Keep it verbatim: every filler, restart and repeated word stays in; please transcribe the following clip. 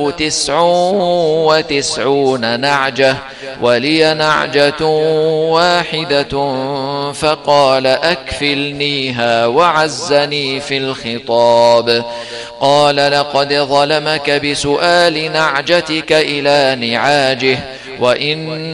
تسع وتسعون نعجة ولي نعجة واحدة فقال أكفلنيها وعزني في الخطاب. قال لقد ظلمك بسؤال نعجتك إلى نعاجه وإن